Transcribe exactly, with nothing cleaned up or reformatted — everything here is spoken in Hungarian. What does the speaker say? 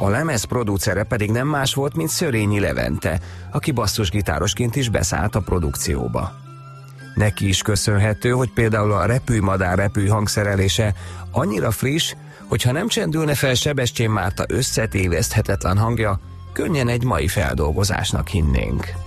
A lemez producere pedig nem más volt, mint Szörényi Levente, aki basszusgitárosként is beszállt a produkcióba. Neki is köszönhető, hogy például a Repülj-madár repülj hangszerelése annyira friss, hogyha nem csendülne fel Sebestyén Márta összetéveszthetetlen hangja, könnyen egy mai feldolgozásnak hinnénk.